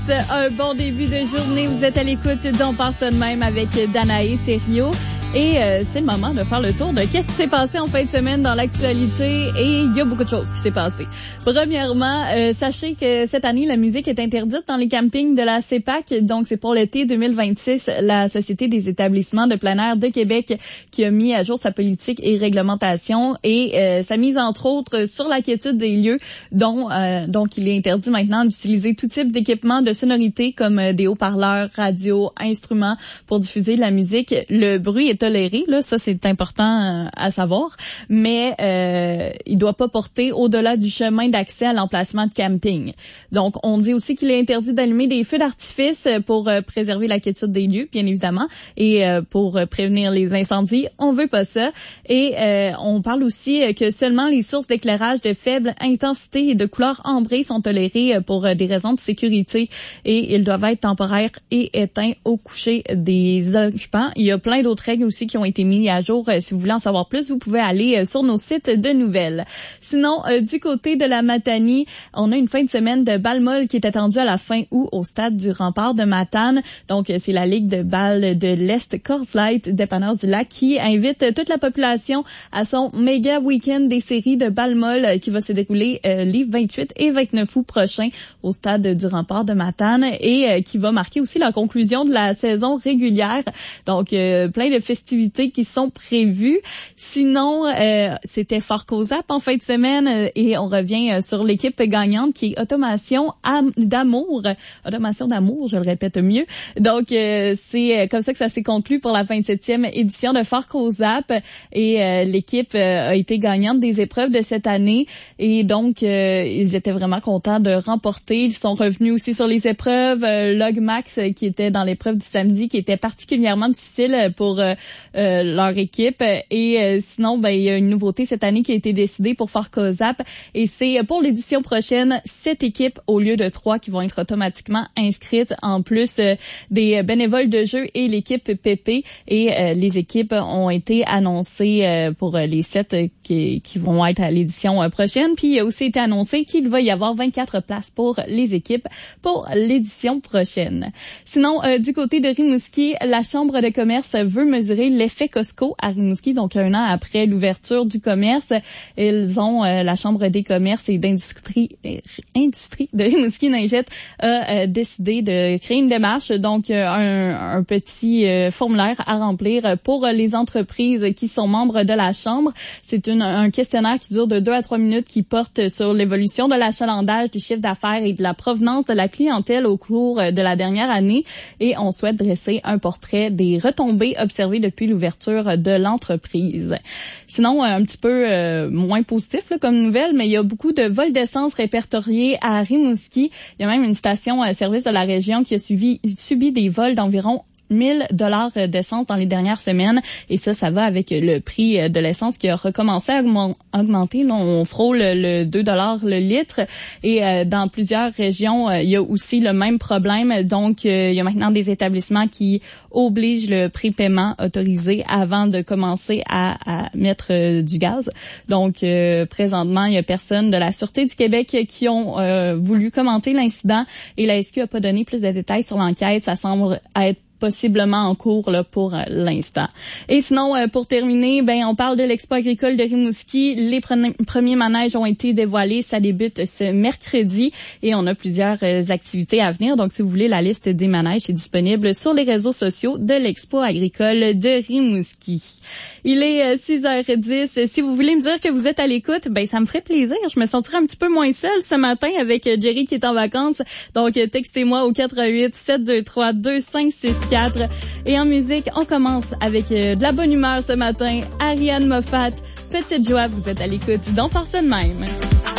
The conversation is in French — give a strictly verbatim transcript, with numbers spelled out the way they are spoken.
Un bon début de journée. Vous êtes à l'écoute d'On Pense de même avec Danae Thériault. Et euh, c'est le moment de faire le tour de qu'est-ce qui s'est passé en fin de semaine dans l'actualité. Et il y a beaucoup de choses qui s'est passé. Premièrement, euh, sachez que cette année, la musique est interdite dans les campings de la CEPAC. Donc, c'est pour l'été deux mille vingt-six, la Société des établissements de plein air de Québec qui a mis à jour sa politique et réglementation. Et euh, ça mise entre autres sur la quiétude des lieux, dont euh, donc il est interdit maintenant d'utiliser tout type d'équipement de sonorité comme euh, des haut-parleurs, radio, instruments pour diffuser de la musique. Le bruit est toléré, là, ça c'est important euh, à savoir, mais euh, il doit pas porter au-delà du chemin d'accès à l'emplacement de camping. Donc, on dit aussi qu'il est interdit d'allumer des feux d'artifice pour euh, préserver la quiétude des lieux, bien évidemment, et euh, pour euh, prévenir les incendies. On veut pas ça. Et euh, on parle aussi que seulement les sources d'éclairage de faible intensité et de couleur ambrée sont tolérées pour euh, des raisons de sécurité et ils doivent être temporaires et éteints au coucher des occupants. Il y a plein d'autres règles aussi qui ont été mis à jour. Si vous voulez en savoir plus, vous pouvez aller sur nos sites de nouvelles. Sinon, euh, du côté de la Matanie, on a une fin de semaine de balle molle qui est attendue à la fin août au stade du Rempart de Matane. Donc, c'est la Ligue de balle de l'Est Coors Light dépanneur du Lac qui invite toute la population à son méga week-end des séries de balle molle qui va se dérouler euh, les vingt-huit et vingt-neuf août prochains au stade du Rempart de Matane et euh, qui va marquer aussi la conclusion de la saison régulière. Donc, euh, plein de festivités qui sont prévues. Sinon, euh, c'était Fort Cozap en fin de semaine euh, et on revient euh, sur l'équipe gagnante qui est Automation Am- d'amour. Automation d'amour, je le répète mieux. Donc, euh, c'est comme ça que ça s'est conclu pour la vingt-septième édition de Fort Cozap et euh, l'équipe euh, a été gagnante des épreuves de cette année et donc, euh, ils étaient vraiment contents de remporter. Ils sont revenus aussi sur les épreuves. Euh, Log Max euh, qui était dans l'épreuve du samedi qui était particulièrement difficile pour euh, Euh, leur équipe. Et euh, sinon, ben il y a une nouveauté cette année qui a été décidée pour Fort Cozap et c'est pour l'édition prochaine, sept équipes au lieu de trois qui vont être automatiquement inscrites en plus euh, des bénévoles de jeu et l'équipe P P. Et euh, les équipes ont été annoncées euh, pour les sept euh, qui, qui vont être à l'édition euh, prochaine. Puis il a aussi été annoncé qu'il va y avoir vingt-quatre places pour les équipes pour l'édition prochaine. Sinon, euh, du côté de Rimouski, la Chambre de commerce veut mesurer l'effet Costco à Rimouski, donc un an après l'ouverture du commerce. Ils ont, euh, la Chambre des commerces et d'industrie euh, industrie de Rimouski-Ningette a euh, décidé de créer une démarche, donc euh, un, un petit euh, formulaire à remplir pour les entreprises qui sont membres de la Chambre. C'est une, un questionnaire qui dure de deux à trois minutes qui porte sur l'évolution de l'achalandage du chiffre d'affaires et de la provenance de la clientèle au cours de la dernière année et on souhaite dresser un portrait des retombées observées depuis l'ouverture de l'entreprise. Sinon, un petit peu euh, moins positif là, comme nouvelle, mais il y a beaucoup de vols d'essence répertoriés à Rimouski. Il y a même une station-service de la région qui a suivi, subi des vols d'environ mille dollars d'essence dans les dernières semaines et ça, ça va avec le prix de l'essence qui a recommencé à augmenter. Là, on frôle le deux dollars le litre et euh, dans plusieurs régions, euh, il y a aussi le même problème. Donc, euh, il y a maintenant des établissements qui obligent le prépaiement autorisé avant de commencer à, à mettre euh, du gaz. Donc, euh, présentement, il y a personne de la Sûreté du Québec qui ont euh, voulu commenter l'incident et la S Q a pas donné plus de détails sur l'enquête. Ça semble être possiblement en cours là pour euh, l'instant. Et sinon, euh, pour terminer, ben on parle de l'Expo agricole de Rimouski. Les pre- premiers manèges ont été dévoilés. Ça débute ce mercredi et on a plusieurs euh, activités à venir. Donc, si vous voulez, la liste des manèges est disponible sur les réseaux sociaux de l'Expo agricole de Rimouski. Il est euh, six heures dix. Si vous voulez me dire que vous êtes à l'écoute, ben ça me ferait plaisir. Je me sentirais un petit peu moins seule ce matin avec euh, Jerry qui est en vacances. Donc, euh, textez-moi au quatre huit sept deux trois deux cinq six quatre. Et en musique, on commence avec euh, de la bonne humeur ce matin. Ariane Moffat, Petite Joie, vous êtes à l'écoute d'On Pense de même.